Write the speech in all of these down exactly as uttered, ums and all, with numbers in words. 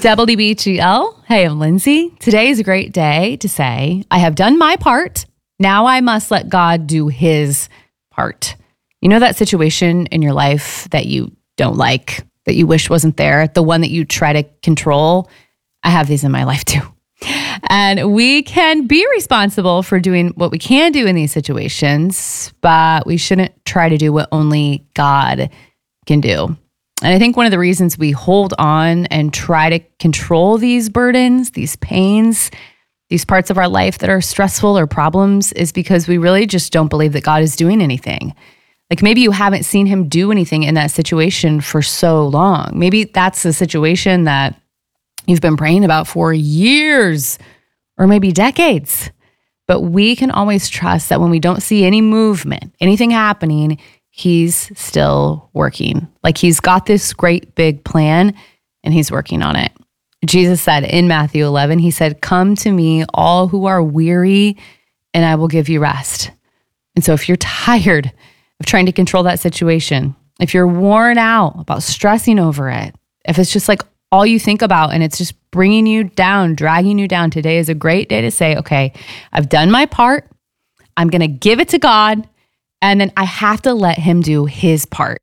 W B G L. Hey, I'm Lindsay. Today is a great day to say, I have done my part. Now I must let God do his part. You know that situation in your life that you don't like, that you wish wasn't there, the one that you try to control? I have these in my life too. And we can be responsible for doing what we can do in these situations, but we shouldn't try to do what only God can do. And I think one of the reasons we hold on and try to control these burdens, these pains, these parts of our life that are stressful or problems is because we really just don't believe that God is doing anything. Like maybe you haven't seen him do anything in that situation for so long. Maybe that's a situation that you've been praying about for years or maybe decades. But we can always trust that when we don't see any movement, anything happening, he's still working. Like he's got this great big plan and he's working on it. Jesus said in Matthew eleven, he said, "Come to me, all who are weary, and I will give you rest." And so if you're tired of trying to control that situation, if you're worn out about stressing over it, if it's just like all you think about and it's just bringing you down, dragging you down, today is a great day to say, okay, I've done my part. I'm going to give it to God. And then I have to let him do his part.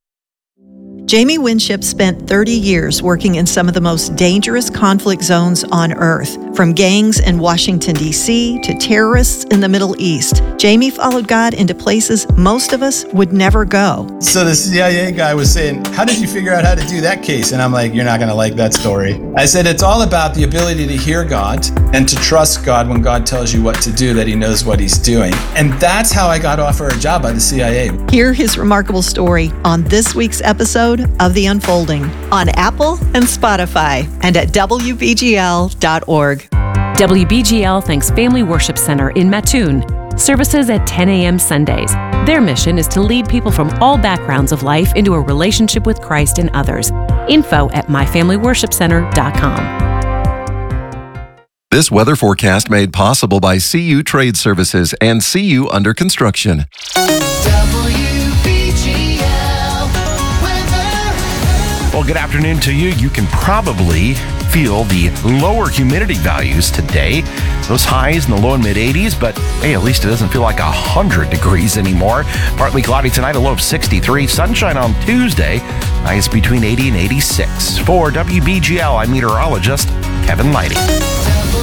Jamie Winship spent thirty years working in some of the most dangerous conflict zones on Earth, from gangs in Washington, D C to terrorists in the Middle East. Jamie followed God into places most of us would never go. So the C I A guy was saying, "How did you figure out how to do that case?" And I'm like, "You're not going to like that story." I said, "It's all about the ability to hear God and to trust God when God tells you what to do, that he knows what he's doing." And that's how I got offered a job by the C I A. Hear his remarkable story on this week's episode of The Unfolding on Apple and Spotify and at W B G L dot org. W B G L thanks Family Worship Center in Mattoon. Services at ten a.m. Sundays. Their mission is to lead people from all backgrounds of life into a relationship with Christ and others. Info at my family worship center dot com. This weather forecast made possible by C U Trade Services and C U Under Construction. Well, good afternoon to you. You can probably feel the lower humidity values today. Those highs in the low and mid eighties, but hey, at least it doesn't feel like one hundred degrees anymore. Partly cloudy tonight, a low of sixty-three. Sunshine on Tuesday, highs between eighty and eighty-six. For W B G L, I'm meteorologist Kevin Lighty.